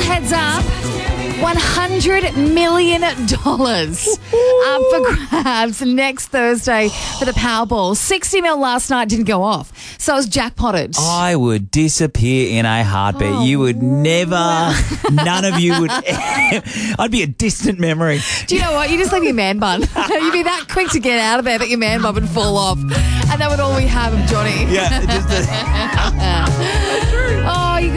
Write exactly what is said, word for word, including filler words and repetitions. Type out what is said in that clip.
heads up. one hundred million dollars up for grabs next Thursday for the Powerball. sixty mil last night didn't go off, so it was jackpotted. I would disappear in a heartbeat. Oh, you would never, none of you would, I'd be a distant memory. Do you know what? You just leave your man bun. You'd be that quick to get out of there that your man bun would fall off. And that would all we have of Johnny. Yeah, just a- Oh, you